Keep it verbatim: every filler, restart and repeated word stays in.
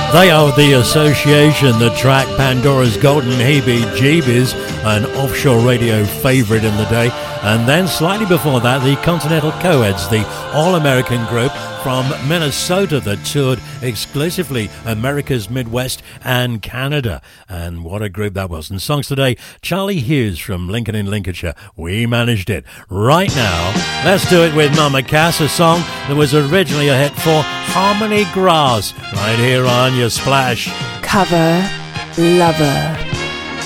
They are the Association, the track Pandora's Golden Heebie-Jeebies, an offshore radio favourite in the day. And then slightly before that, the Continental Coeds, the all-American group from Minnesota that toured exclusively America's Midwest and Canada. And what a group that was. And songs today, Charlie Hughes from Lincoln in Lincolnshire. We managed it. Right now, let's do it with Mama Cass, a song that was originally a hit for Harmony Grass, right here on your Splash. Cover Lover.